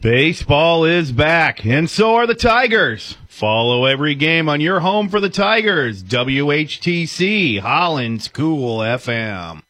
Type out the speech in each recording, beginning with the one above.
Baseball is back, and so are the Tigers. Follow every game on your home for the Tigers. WHTC, Holland's Cool FM.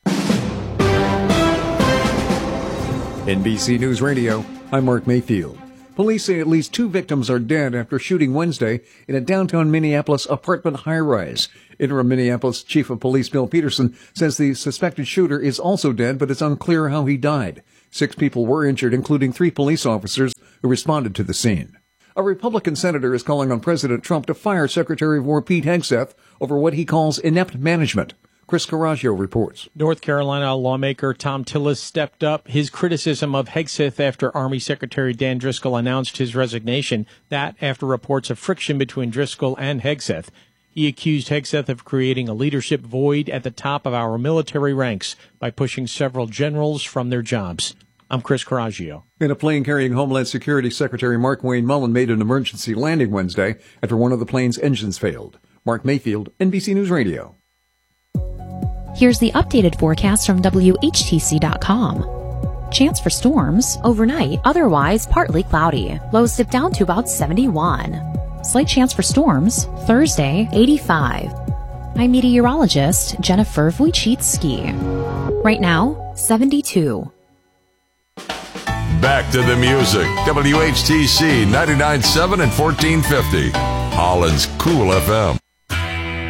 NBC News Radio, I'm Mark Mayfield. Police say at least 2 victims are dead after shooting Wednesday in a downtown Minneapolis apartment high-rise. Interim Minneapolis Chief of Police Bill Peterson says the suspected shooter is also dead, but it's unclear how he died. 6 people were injured, including 3 police officers who responded to the scene. A Republican senator is calling on President Trump to fire Secretary of War Pete Hegseth over what he calls inept management. Chris Carraggio reports. North Carolina lawmaker Tom Tillis stepped up his criticism of Hegseth after Army Secretary Dan Driscoll announced his resignation, that after reports of friction between Driscoll and Hegseth. He accused Hegseth of creating a leadership void at the top of our military ranks by pushing several generals from their jobs. I'm Chris Carraggio. In a plane carrying Homeland Security Secretary Mark Wayne Mullen made an emergency landing Wednesday after one of the plane's engines failed. Mark Mayfield, NBC News Radio. Here's the updated forecast from WHTC.com. Chance for storms overnight, otherwise partly cloudy. Lows dip down to about 71. Slight chance for storms Thursday, 85. I'm meteorologist Jennifer Wojcicki. Right now, 72. Back to the music. WHTC 99.7 and 1450. Holland's Cool FM.